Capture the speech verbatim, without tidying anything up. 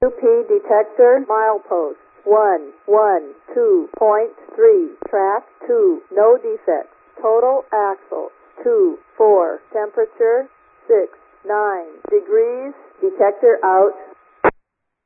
U P detector milepost one one two point three. Track two. No defects. Total axle two four. Temperature six nine degrees. Detector out.